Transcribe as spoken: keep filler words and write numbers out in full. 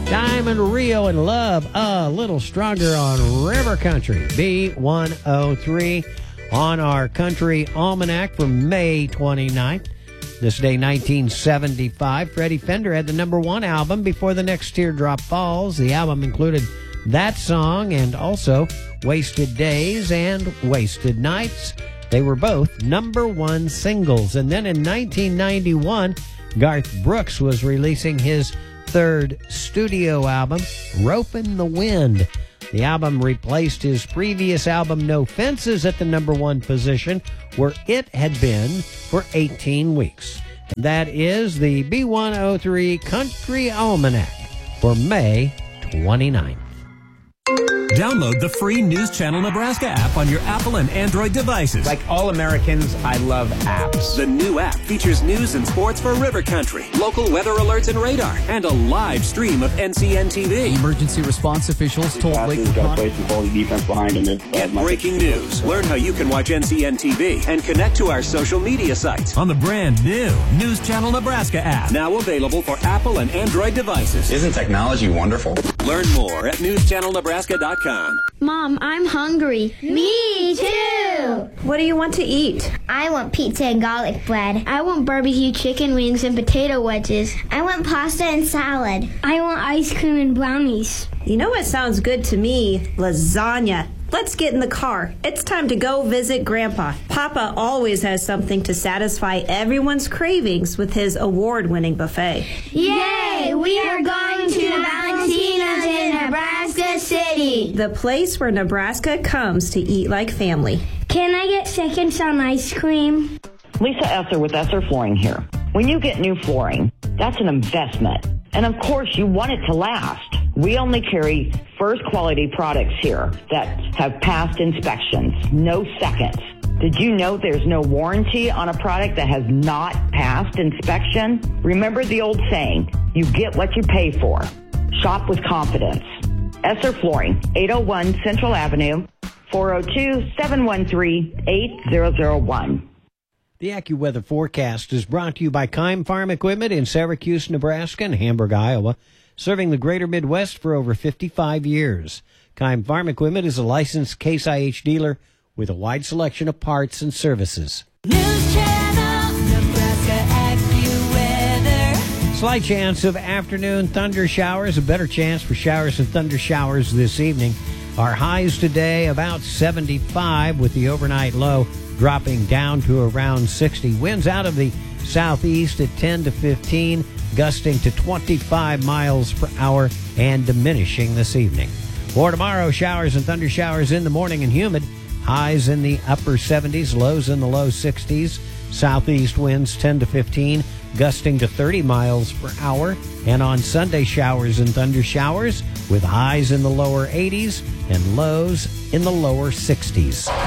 Diamond Rio and Love a Little Stronger on River Country B one oh three on our Country Almanac for May twenty-ninth. This day, nineteen seventy-five, Freddie Fender had the number one album Before the Next Teardrop Falls. The album included that song and also Wasted Days and Wasted Nights. They were both number one singles. And then in nineteen ninety-one, Garth Brooks was releasing his third studio album, Rope in the Wind. The album replaced his previous album, No Fences, at the number one position, where it had been for eighteen weeks. And that is the B one oh three Country Almanac for May twenty-ninth. Download the free News Channel Nebraska app on your Apple and Android devices. Like all Americans, I love apps. The new app features news and sports for River Country, local weather alerts and radar, and a live stream of N C N T V. Emergency response officials told Lake got placed the quality defense behind him. Get breaking news. Learn how you can watch N C N T V and connect to our social media sites on the brand new News Channel Nebraska app. Now available for Apple and Android devices. Isn't technology wonderful? Learn more at news channel nebraska dot com. Mom, I'm hungry. Me too. What do you want to eat? I want pizza and garlic bread. I want barbecue chicken wings and potato wedges. I want pasta and salad. I want ice cream and brownies. You know what sounds good to me? Lasagna. Let's get in the car. It's time to go visit Grandpa. Papa always has something to satisfy everyone's cravings with his award-winning buffet. Yay! We are going to Valentina's in Nebraska City. The place where Nebraska comes to eat like family. Can I get seconds on ice cream? Lisa Esser with Esser Flooring here. When you get new flooring, that's an investment. And of course, you want it to last. We only carry first quality products here that have passed inspections, no seconds. Did you know there's no warranty on a product that has not passed inspection? Remember the old saying, you get what you pay for. Shop with confidence. Esser Flooring, eight oh one Central Avenue, four oh two, seven one three, eight zero zero one. The AccuWeather forecast is brought to you by Keim Farm Equipment in Syracuse, Nebraska and Hamburg, Iowa, serving the greater Midwest for over fifty-five years. Keim Farm Equipment is a licensed Case I H dealer with a wide selection of parts and services. News Channel, Nebraska AccuWeather. Slight chance of afternoon thunder showers, a better chance for showers and thunder showers this evening. Our highs today about seventy-five with the overnight low dropping down to around sixty. Winds out of the southeast at ten to fifteen, gusting to twenty-five miles per hour and diminishing this evening. For tomorrow, showers and thunder showers in the morning and humid. Highs in the upper seventies, lows in the low sixties. Southeast winds ten to fifteen, gusting to thirty miles per hour. And on Sunday, showers and thunder showers with highs in the lower eighties and lows in the lower sixties.